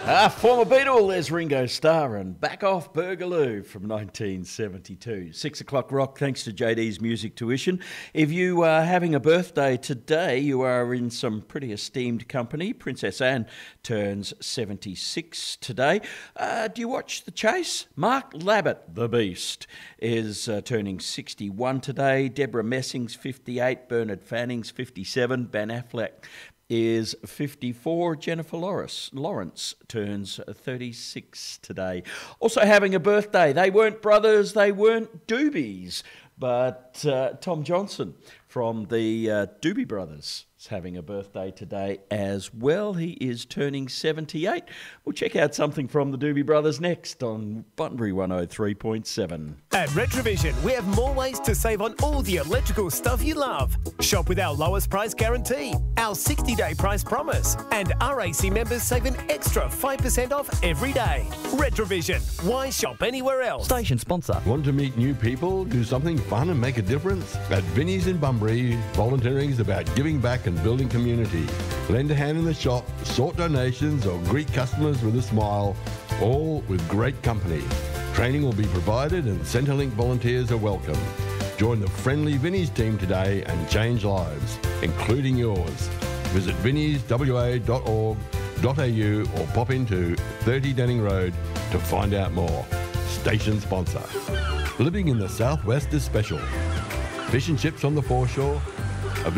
Former Beatle, Les Ringo Starr and Back Off Burgaloo from 1972. 6 o'clock rock, thanks to JD's Music Tuition. If you are having a birthday today, you are in some pretty esteemed company. Princess Anne turns 76 today. Do you watch The Chase? Mark Labbott, the Beast, is turning 61 today. Deborah Messing's 58, Bernard Fanning's 57, Ben Affleck is 54. Jennifer Lawrence turns 36 today. Also having a birthday. They weren't brothers, they weren't Doobies, but Tom Johnson from the Doobie Brothers is having a birthday today as well. He is turning 78. We'll check out something from the Doobie Brothers next on Bunbury 103.7. At Retrovision, we have more ways to save on all the electrical stuff you love. Shop with our lowest price guarantee, our 60-day price promise, and RAC members save an extra 5% off every day. Retrovision, why shop anywhere else? Station sponsor. Want to meet new people, do something fun and make a difference? At Vinnie's in Bunbury, volunteering is about giving back and building community. Lend a hand in the shop, sort donations or greet customers with a smile, all with great company. Training will be provided and Centrelink volunteers are welcome. Join the friendly Vinnie's team today and change lives, including yours. Visit vinnieswa.org.au or pop into 30 Denning Road to find out more. Station sponsor. Living in the southwest is special. Fish and chips on the foreshore,